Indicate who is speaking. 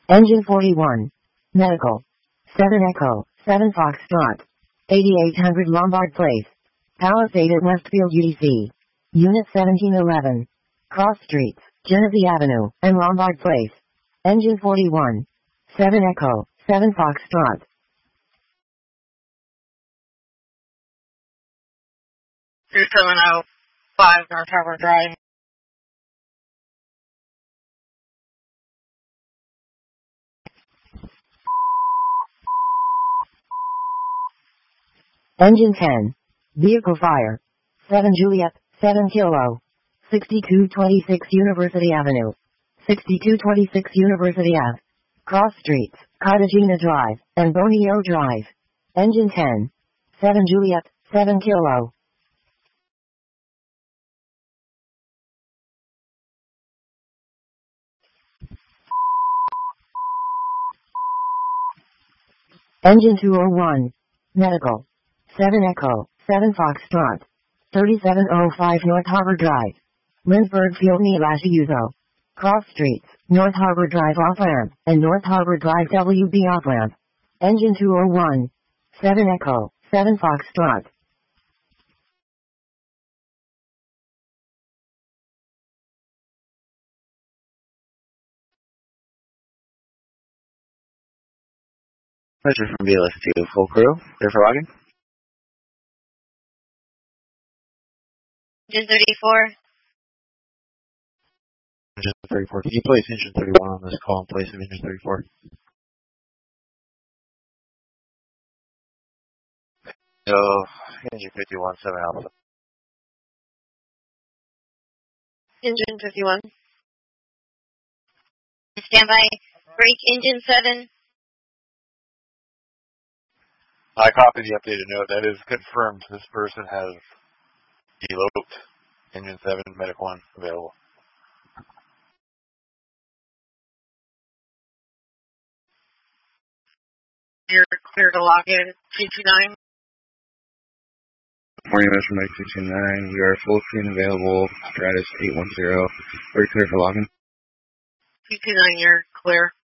Speaker 1: Engine 41. Medical. 7 Echo, 7 Foxtrot. 8800 Lombard Place. Palisade at Westfield UDC. Unit 1711. Cross Streets, Genesee Avenue, and Lombard Place. Engine 41. 7 Echo, 7 Foxtrot.
Speaker 2: Two 705 North Harbor Drive.
Speaker 1: Engine 10. Vehicle fire. 7 Juliet, 7 Kilo. 6226 University Avenue. 6226 University Ave. Cross Streets, Cartagena Drive, and Bonio Drive. Engine 10. 7 Juliet, 7 Kilo. Engine 201. Medical. 7 Echo, 7 Foxtrot. 3705 North Harbor Drive. Lindsberg Field Uzo. Cross Streets, North Harbor Drive off-ramp, and North Harbor Drive WB off-ramp. Engine 201. 7 Echo, 7 Foxtrot.
Speaker 3: Pleasure from BLS2, full crew. Clear for logging.
Speaker 2: Engine 34.
Speaker 3: Engine 34. Can you place engine 31 on this call in place of engine 34? So, engine 51, 7 Alpha.
Speaker 2: Engine 51. Standby. Break engine 7.
Speaker 3: I copy the updated note. That is confirmed. This person has eloped. Engine 7, Medic 1 available.
Speaker 2: You're clear to log in. 229.
Speaker 3: Morning, that's from 229. We are full screen available. Stratus 810. We're clear for login.
Speaker 2: 229, you're clear.